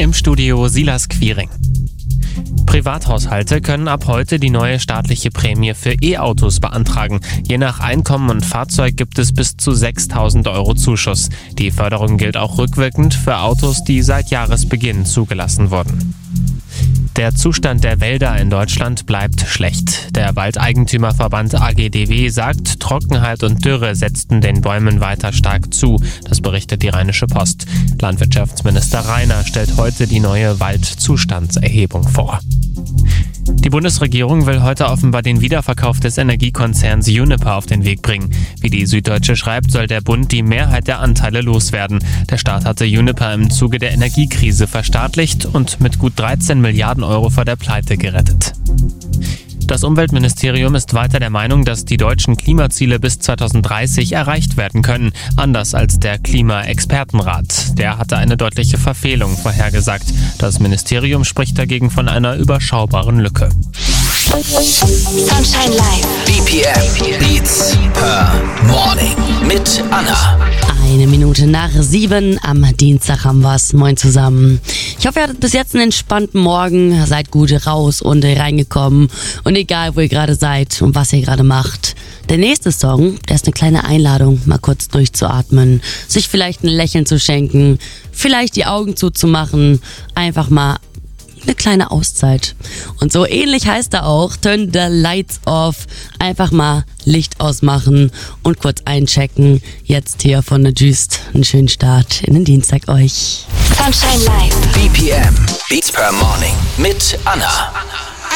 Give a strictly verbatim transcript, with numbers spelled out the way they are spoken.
Im Studio Silas Quiring. Privathaushalte können ab heute die neue staatliche Prämie für E-Autos beantragen. Je nach Einkommen und Fahrzeug gibt es bis zu sechstausend Euro Zuschuss. Die Förderung gilt auch rückwirkend für Autos, die seit Jahresbeginn zugelassen wurden. Der Zustand der Wälder in Deutschland bleibt schlecht. Der Waldeigentümerverband A G D W sagt, Trockenheit und Dürre setzten den Bäumen weiter stark zu. Das berichtet die Rheinische Post. Landwirtschaftsminister Rainer stellt heute die neue Waldzustandserhebung vor. Die Bundesregierung will heute offenbar den Wiederverkauf des Energiekonzerns Uniper auf den Weg bringen. Wie die Süddeutsche schreibt, soll der Bund die Mehrheit der Anteile loswerden. Der Staat hatte Uniper im Zuge der Energiekrise verstaatlicht und mit gut dreizehn Milliarden Euro vor der Pleite gerettet. Das Umweltministerium ist weiter der Meinung, dass die deutschen Klimaziele bis zweitausenddreißig erreicht werden können, anders als der Klimaexpertenrat. Der hatte eine deutliche Verfehlung vorhergesagt. Das Ministerium spricht dagegen von einer überschaubaren Lücke. Sunshine Live. B P M Beats per Morning mit Anna. Eine Minute nach sieben am Dienstag haben wir's. Moin zusammen. Ich hoffe, ihr hattet bis jetzt einen entspannten Morgen, seid gut raus und reingekommen. Und egal, wo ihr gerade seid und was ihr gerade macht. Der nächste Song, der ist eine kleine Einladung, mal kurz durchzuatmen, sich vielleicht ein Lächeln zu schenken, vielleicht die Augen zuzumachen, einfach mal eine kleine Auszeit. Und so ähnlich heißt er auch, turn the lights off, einfach mal Licht ausmachen und kurz einchecken. Jetzt hier von der Just, einen schönen Start in den Dienstag euch. Sunshine Live. B P M Beats per Morning mit Anna.